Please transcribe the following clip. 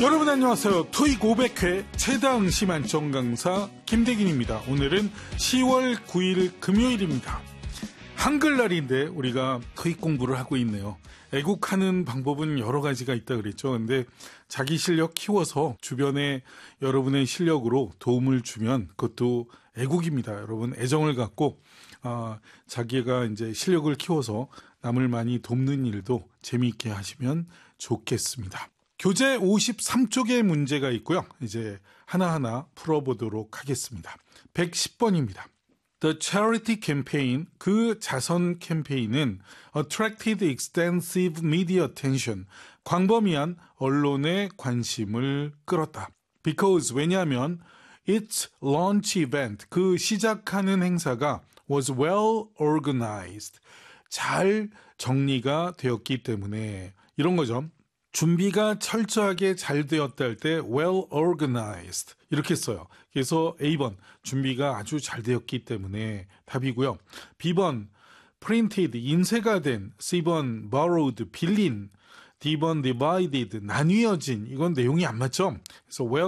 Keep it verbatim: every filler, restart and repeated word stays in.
여러분 안녕하세요. 토익 오백 회 최다응시 만점 강사 김대긴입니다. 오늘은 시월 구일 금요일입니다. 한글날인데 우리가 토익 공부를 하고 있네요. 애국하는 방법은 여러 가지가 있다 그랬죠. 근데 자기 실력 키워서 주변에 여러분의 실력으로 도움을 주면 그것도 애국입니다. 여러분 애정을 갖고 어, 자기가 이제 실력을 키워서 남을 많이 돕는 일도 재미있게 하시면 좋겠습니다. 교재 오십삼 쪽에 문제가 있고요. 이제 하나하나 풀어보도록 하겠습니다. 백십 번입니다. The charity campaign, 그 자선 캠페인은 attracted extensive media attention, 광범위한 언론의 관심을 끌었다. Because, 왜냐하면 its launch event, 그 시작하는 행사가 was well organized, 잘 정리가 되었기 때문에 이런 거죠. 준비가 철저하게 잘 되었다 할 때 well organized 이렇게 써요. 그래서 A 번 준비가 아주 잘 되었기 때문에 답이고요. B 번 printed 인쇄가 된, C 번 borrowed 빌린, D 번 divided 나뉘어진, 이건 내용이 안 맞죠? 그래서 well